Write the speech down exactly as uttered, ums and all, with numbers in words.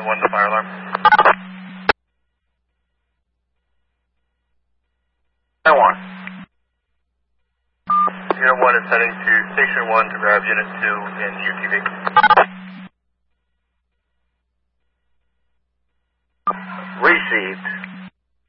One, the fire alarm. I one. Unit one is heading to Station one to grab Unit two in U T V. Received.